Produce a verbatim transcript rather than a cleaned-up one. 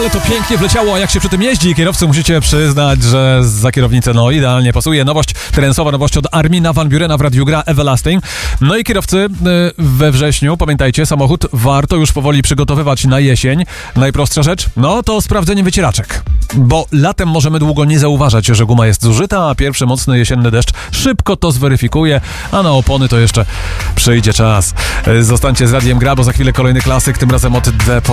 ale to pięknie wleciało, a jak się przy tym jeździ, kierowcy musicie przyznać, że za kierownicę no idealnie pasuje. Nowość trensowa, nowość od Armina van Burena w Radiu Gra Everlasting. No i kierowcy we wrześniu, pamiętajcie, samochód warto już powoli przygotowywać na jesień. Najprostsza rzecz, no to sprawdzenie wycieraczek. Bo latem możemy długo nie zauważać, że guma jest zużyta, a pierwszy mocny jesienny deszcz szybko to zweryfikuje, a na opony to jeszcze przyjdzie czas. Zostańcie z Radiem Gra, bo za chwilę kolejny klasyk, tym razem od The